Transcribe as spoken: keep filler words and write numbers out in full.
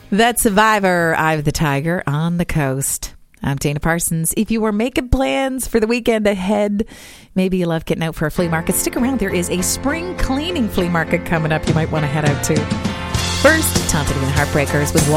That's Survivor, Eye of the Tiger on the Coast. I'm Dana Parsons. If you were making plans for the weekend ahead, maybe you love getting out for a flea market, stick around. There is a spring cleaning flea market coming up you might want to head out to. First, Tom Petty and the Heartbreakers with